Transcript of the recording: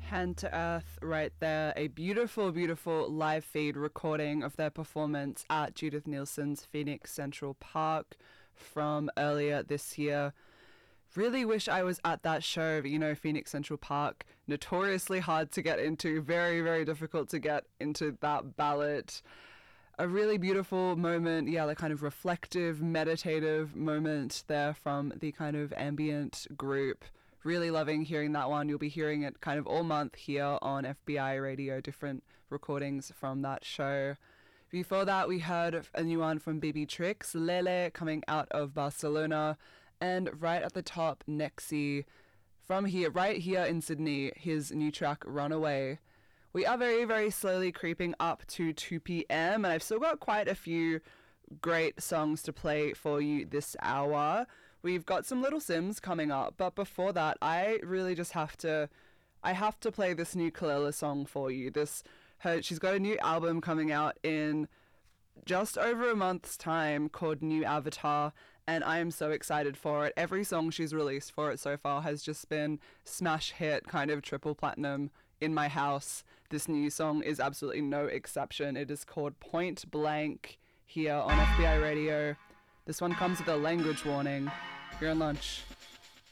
Hand to Earth right there. A beautiful, beautiful live feed recording of their performance at Judith Nielsen's Phoenix Central Park from earlier this year. Really wish I was at that show. You know, Phoenix Central Park, notoriously hard to get into, very, very difficult to get into that ballot. A really beautiful moment, yeah, the kind of reflective, meditative moment there from the kind of ambient group. Really loving hearing that one. You'll be hearing it kind of all month here on FBI Radio, different recordings from that show. Before that, we heard a new one from BB Tricks, Lele, coming out of Barcelona. And right at the top, Nexi, from here, right here in Sydney, his new track, Runaway. We are very, very slowly creeping up to 2 p.m. and I've still got quite a few great songs to play for you this hour. We've got some Little Sims coming up, but before that, I really just have to play this new Kalela song for you. She's got a new album coming out in just over a month's time called New Avatar, and I am so excited for it. Every song she's released for it so far has just been smash hit, kind of triple platinum in my house. This new song is absolutely no exception. It is called Point Blank here on FBI Radio. This one comes with a language warning. You're on lunch.